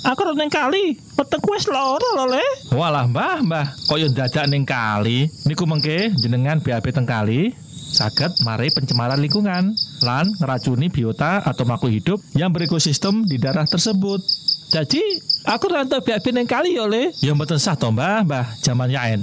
Aku ora ning kali, wetengku wis lara lho, Le. Walah, Mbah, kok yo dadak ning kali. Niku mengke jenengan BAB teng kali saged mari pencemaran lingkungan lan ngeracuni biota atau makhluk hidup yang berekosistem di daerah tersebut. Jadi, aku ora entuk BAB ning kali yo, Le. Ya mboten sah to, Mbah. Jamannya